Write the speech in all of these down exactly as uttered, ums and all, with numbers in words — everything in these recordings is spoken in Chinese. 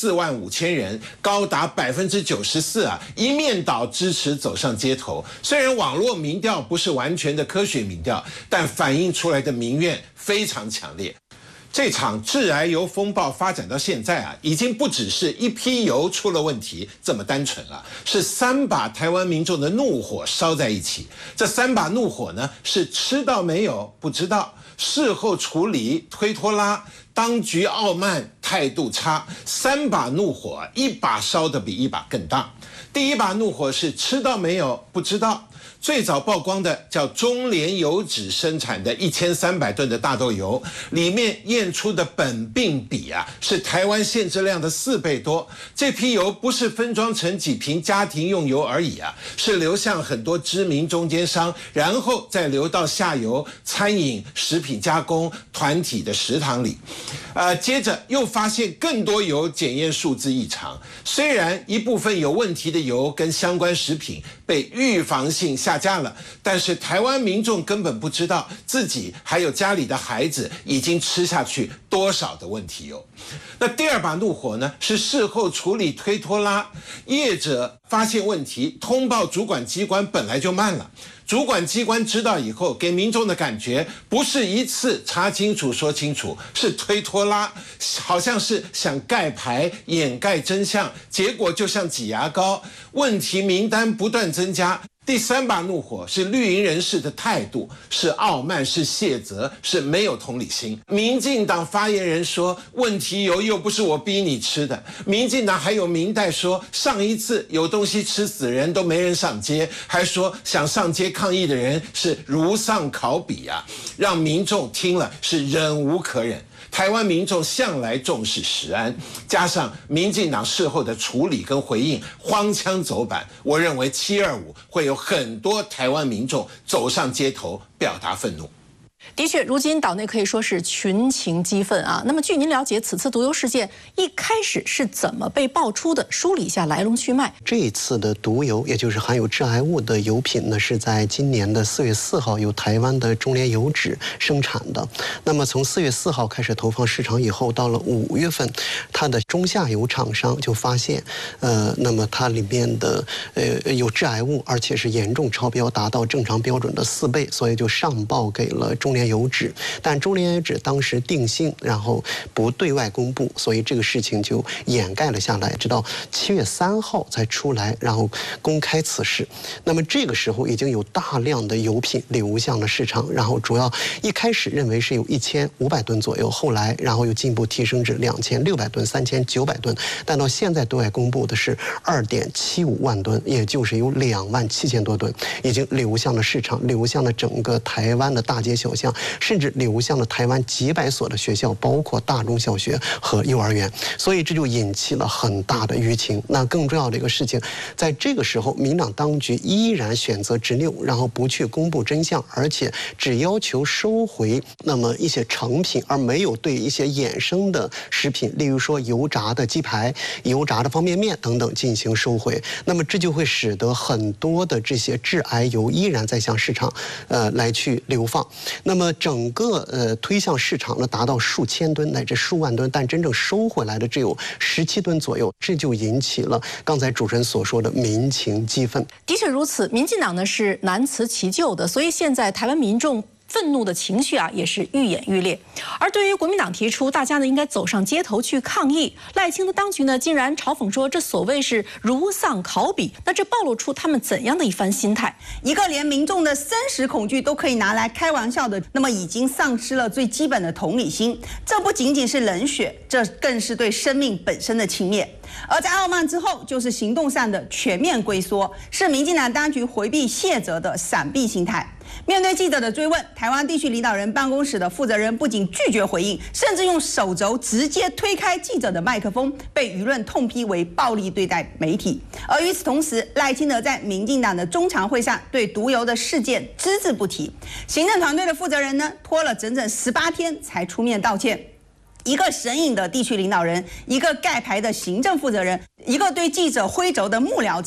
四万五千人，高达百分之九十四啊，一面倒支持走上街头。虽然网络民调不是完全的科学民调，但反映出来的民怨非常强烈。这场致癌油风暴发展到现在啊，已经不只是一批油出了问题这么单纯了，是三把台湾民众的怒火烧在一起。这三把怒火呢，是吃到没有不知道，事后处理推拖拉，当局傲慢，态度差。三把怒火，一把烧得比一把更大。第一把怒火是吃到没有不知道。最早曝光的叫中联油脂生产的一千三百吨的大豆油，里面验出的苯并比啊，是台湾限制量的四倍多。这批油不是分装成几瓶家庭用油而已啊，是流向很多知名中间商，然后再流到下游餐饮、食品加工团体的食堂里。呃，接着又发现更多油检验数字异常，虽然一部分有问题的油跟相关食品被预防性下架了，但是台湾民众根本不知道自己还有家里的孩子已经吃下去多少的问题油。那第二把怒火呢，是事后处理推拖拉，业者发现问题，通报主管机关本来就慢了。主管机关知道以后，给民众的感觉不是一次查清楚说清楚，是推拖拉，好像是想盖牌掩盖真相，结果就像挤牙膏，问题名单不断增加。第三把怒火是绿营人士的态度，是傲慢，是卸责，是没有同理心。民进党发言人说，问题油又不是我逼你吃的。民进党还有民代说，上一次有东西吃死人都没人上街，还说想上街抗议的人是如丧考妣啊，让民众听了是忍无可忍。台湾民众向来重视食安，加上民进党事后的处理跟回应荒腔走板，我认为七二五会有很多台湾民众走上街头表达愤怒。 的确，如今岛内可以说是群情激愤啊。那么，据您了解，此次毒油事件一开始是怎么被爆出的？梳理一下来龙去脉。 这一次的毒油，也就是含有致癌物的油品呢，是在今年的四月四号由台湾的中联油脂生产的。那么从四月四号开始投放市场以后，到了五月份，它的中下游厂商就发现，呃，那么它里面的呃有致癌物，而且是严重超标，达到正常标准的四倍，所以就上报给了中联油脂。但中联油脂当时定性，然后不对外公布，所以这个事情就掩盖了下来，直到七月三号才出来，然后公开此事。那么这个时候已经有大量的油品流向了市场，然后主要一开始认为是有一千五百吨左右，后来然后又进一步提升至两千六百吨、三千九百吨，但到现在对外公布的是二点七五万吨，也就是有两万七千多吨已经流向了市场，流向了整个台湾的大街小巷，甚至流向了台湾几百所的学校，包括大中小学和幼儿园，所以这就引起了很大的舆情。那更重要的一个事情，在这个时候，民党当局依然选择执拗，然后不去公布真相，而且只要求收回那么一些成品，而没有对一些衍生的食品，例如说油炸的鸡排、油炸的方便面等等进行收回。那么这就会使得很多的这些致癌油依然在向市场呃来去流放。那么整个呃推向市场呢，达到数千吨乃至数万吨，但真正收回来的只有十七吨左右，这就引起了刚才主持人所说的民情激愤。 的确如此，民进党呢是难辞其咎的，所以现在台湾民众愤怒的情绪啊，也是愈演愈烈。而对于国民党提出大家呢应该走上街头去抗议，赖清德当局呢竟然嘲讽说这所谓是如丧考妣，那这暴露出他们怎样的一番心态？ 一个连民众的生死恐惧都可以拿来开玩笑的，那么已经丧失了最基本的同理心。这不仅仅是冷血，这更是对生命本身的轻蔑。而在傲慢之后，就是行动上的全面龟缩，是民进党当局回避卸责的闪避心态。面对记者的追问，台湾地区领导人办公室的负责人不仅拒绝回应，甚至用手肘直接推开记者的麦克风，被舆论痛批为暴力对待媒体。而与此同时，赖清德在民进党的中常会上对毒油的事件只字不提，行政团队的负责人呢拖了整整十八天才出面道歉。一个神隐的地区领导人，一个盖牌的行政负责人，一个对记者挥肘的幕僚长，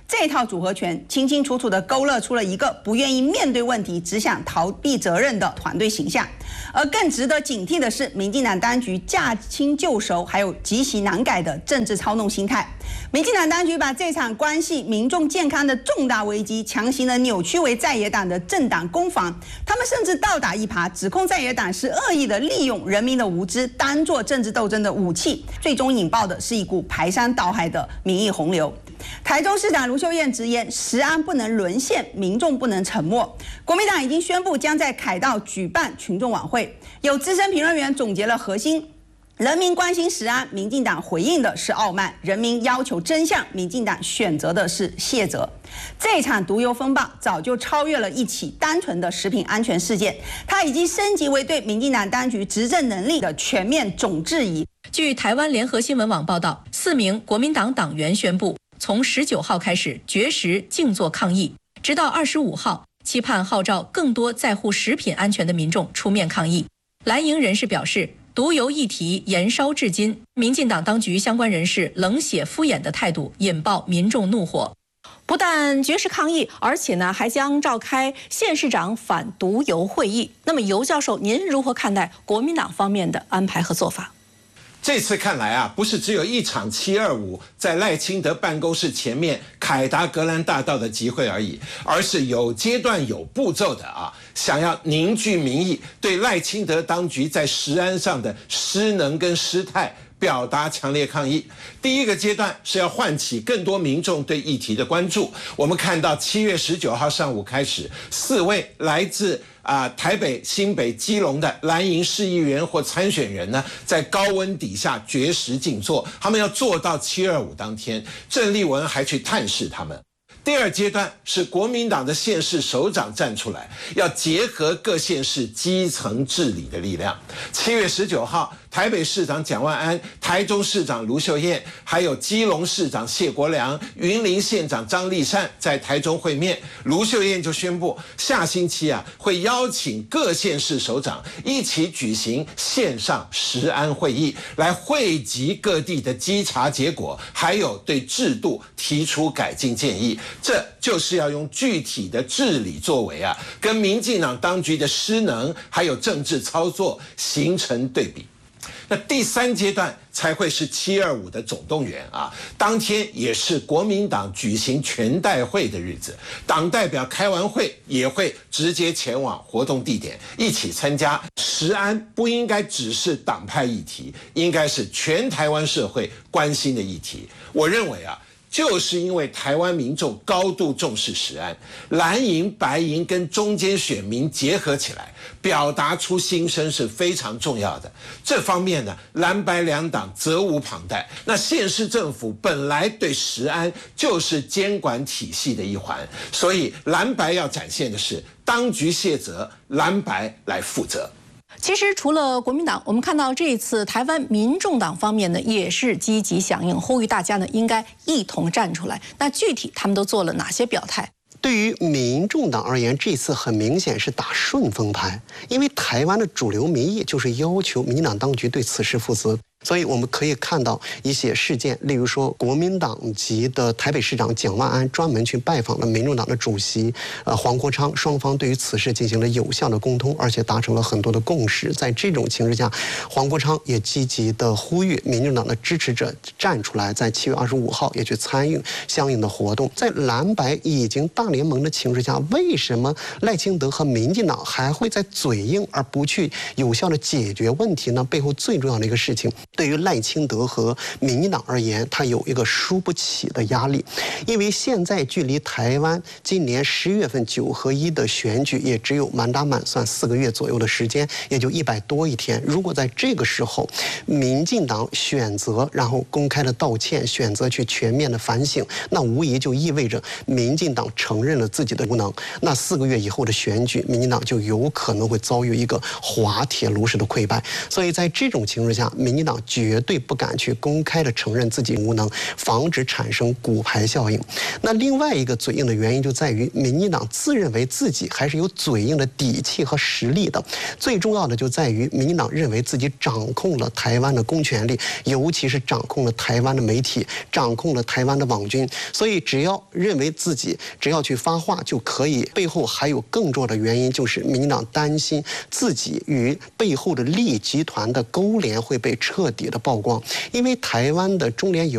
这套组合拳清清楚楚地勾勒出了一个不愿意面对问题、只想逃避责任的团队形象。而更值得警惕的是，民进党当局驾轻就熟，还有极其难改的政治操弄心态。民进党当局把这场关系民众健康的重大危机，强行的扭曲为在野党的政党攻防。他们甚至倒打一耙，指控在野党是恶意的利用人民的无知，当作政治斗争的武器，最终引爆的是一股排山倒海的民意洪流。台中市长卢秀燕直言，食安不能沦陷，民众不能沉默。国民党已经宣布将在凯道举办群众晚会，有资深评论员总结了核心。人民关心食安，民进党回应的是傲慢；人民要求真相，民进党选择的是卸责。这场毒油风暴早就超越了一起单纯的食品安全事件，它已经升级为对民进党当局执政能力的全面总质疑。 据台湾联合新闻网报道，四名国民党党员宣布，从十九号开始绝食静坐抗议，直到二十五号，期盼号召更多在乎食品安全的民众出面抗议。蓝营人士表示，毒油议题延烧至今，民进党当局相关人士冷血敷衍的态度引爆民众怒火。不但绝食抗议，而且呢还将召开县市长反毒油会议。那么尤教授，您如何看待国民党方面的安排和做法？ 这次看来啊，不是只有一场七二五在赖清德办公室前面凯达格兰大道的集会而已，而是有阶段有步骤的啊，想要凝聚民意，对赖清德当局在食安上的失能跟失态表达强烈抗议。第一个阶段是要唤起更多民众对议题的关注。我们看到七月十九号上午开始，四位来自啊，台北、新北、基隆的蓝营市议员或参选人呢，在高温底下绝食静坐，他们要做到七二五当天。郑丽文还去探视他们。第二阶段是国民党的县市首长站出来，要结合各县市基层治理的力量。七月十九号，台北市长蒋万安、台中市长卢秀燕，还有基隆市长谢国良、云林县长张丽善在台中会面。卢秀燕就宣布，下星期啊会邀请各县市首长一起举行线上食安会议，来汇集各地的稽查结果，还有对制度提出改进建议。这就是要用具体的治理作为啊，跟民进党当局的失能还有政治操作形成对比。那第三阶段才会是七二五的总动员啊，当天也是国民党举行全代会的日子，党代表开完会也会直接前往活动地点一起参加。食安不应该只是党派议题，应该是全台湾社会关心的议题。我认为啊，就是因为台湾民众高度重视食安，蓝营、白营跟中间选民结合起来，表达出心声是非常重要的。这方面呢，蓝白两党责无旁贷。那县市政府本来对食安就是监管体系的一环，所以蓝白要展现的是当局卸责，蓝白来负责。 其实除了国民党，我们看到这一次台湾民众党方面呢，也是积极响应，呼吁大家呢应该一同站出来。那具体他们都做了哪些表态？ 对于民众党而言，这次很明显是打顺风牌，因为台湾的主流民意就是要求民进党当局对此事负责。所以我们可以看到一些事件，例如说国民党籍的台北市长蒋万安专门去拜访了民众党的主席呃黄国昌，双方对于此事进行了有效的沟通，而且达成了很多的共识。在这种情势下，黄国昌也积极的呼吁民众党的支持者站出来，在七月二十五号也去参与相应的活动。在蓝白已经大联盟的情势下，为什么赖清德和民进党还会在嘴硬而不去有效的解决问题呢？背后最重要的一个事情，对于赖清德和民进党而言，他有一个输不起的压力，因为现在距离台湾今年十月份九合一的选举也只有满打满算四个月左右的时间，也就一百多一天。如果在这个时候，民进党选择然后公开的道歉，选择去全面的反省，那无疑就意味着民进党承认了自己的无能。那四个月以后的选举，民进党就有可能会遭遇一个滑铁卢式的溃败。所以在这种情况下，民进党绝对不敢去公开的承认自己无能，防止产生骨牌效应。那另外一个嘴硬的原因就在于，民进党自认为自己还是有嘴硬的底气和实力的。最重要的就在于，民进党认为自己掌控了台湾的公权力，尤其是掌控了台湾的媒体，掌控了台湾的网军。所以只要认为自己只要去发话就可以，背后还有更重要的原因，就是民进党担心自己与背后的利益集团的勾连会被彻底的曝光。因为台湾的中联邮